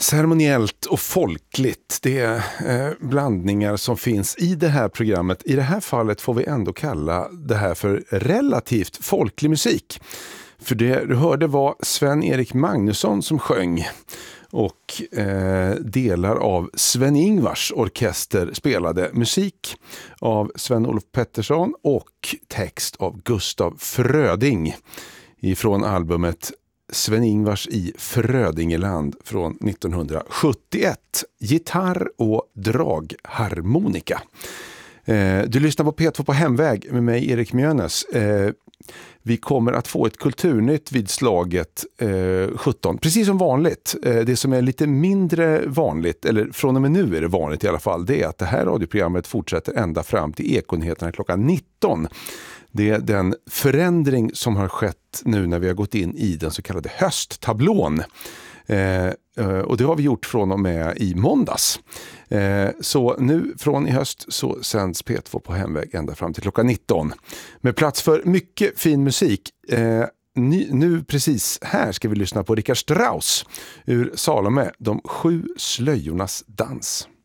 Ceremoniellt och folkligt, det är blandningar som finns i det här programmet. I det här fallet får vi ändå kalla det här för relativt folklig musik. För det du hörde var Sven-Erik Magnusson som sjöng och delar av Sven-Ingvars orkester spelade musik av Sven-Olof Pettersson och text av Gustav Fröding ifrån albumet Sven-Ingvars i Frödingeland från 1971. Gitarr och dragharmonika. Du lyssnar på P2 på hemväg med mig Erik Mjönes. Vi kommer att få ett kulturnytt vid slaget 17. Precis som vanligt. Det som är lite mindre vanligt, eller från och med nu är det vanligt i alla fall, det är att det här radioprogrammet fortsätter ända fram till Ekonyheterna klockan 19. Det är den förändring som har skett nu när vi har gått in i den så kallade hösttablån. Och det har vi gjort från och med i måndags. Så nu från i höst så sänds P2 på hemväg ända fram till klockan 19. Med plats för mycket fin musik. Nu precis här ska vi lyssna på Richard Strauss ur Salome, de 7 slöjornas dans.